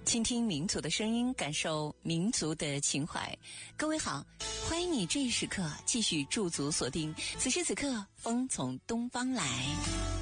倾听民族的声音，感受民族的情怀。各位好，欢迎你这一时刻继续驻足锁定，此时此刻风从东方来。